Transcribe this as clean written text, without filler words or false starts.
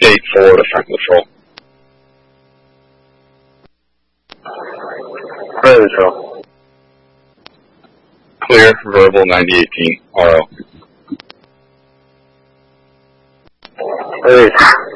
98-4 to Front Patrol. Front Patrol. Clear, verbal 9018, RO. Release.